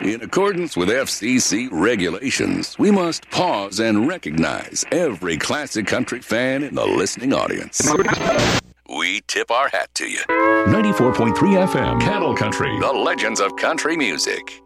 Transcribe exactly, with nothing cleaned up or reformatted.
In accordance with F C C regulations, we must pause and recognize every classic country fan in the listening audience. We tip our hat to you. ninety-four point three F M, Cattle Country, the legends of country music.